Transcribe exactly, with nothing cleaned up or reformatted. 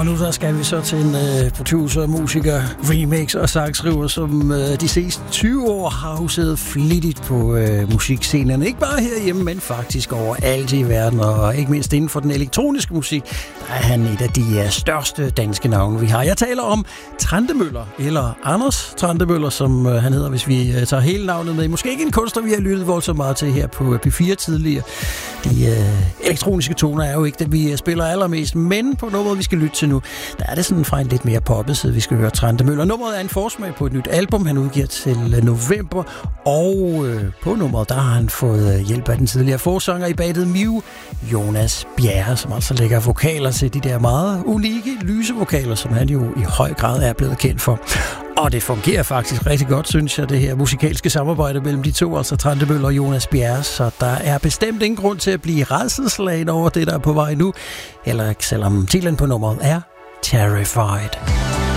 Og nu der skal vi så til en uh, producer, musiker, remix og sangskriver, som uh, de seneste tyve år har huset flittigt på uh, musikscenerne. Ikke bare herhjemme, men faktisk overalt i verden, og ikke mindst inden for den elektroniske musik, der er han et af de uh, største danske navne, vi har. Jeg taler om Trentemøller, eller Anders Trentemøller, som uh, han hedder, hvis vi uh, tager hele navnet med. Måske ikke en kunstner, vi har lyttet voldsomt meget til her på P fire tidligere. De uh, elektroniske toner er jo ikke det, vi spiller allermest, men på nummeret, vi skal lytte til nu, der er det sådan fra en lidt mere poppet side, vi skal høre Trentemøller. Nummeret er en forsmag på et nyt album, han udgiver til november, og øh, på nummeret, der har han fået hjælp af den tidligere forsanger i bandet Mew, Jonas Bjerre, som altså lægger vokaler til de der meget unikke lysevokaler, som han jo i høj grad er blevet kendt for. Og det fungerer faktisk rigtig godt, synes jeg, det her musikalske samarbejde mellem de to, altså Trentemøller og Jonas Bjerre, så der er bestemt ingen grund til at blive rædselsslagen over det, der er på vej nu, eller selvom titlen på nummeret er Terrified.